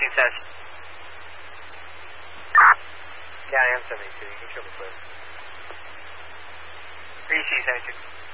says. Yeah, I am 72. You can show me clear. EC 72.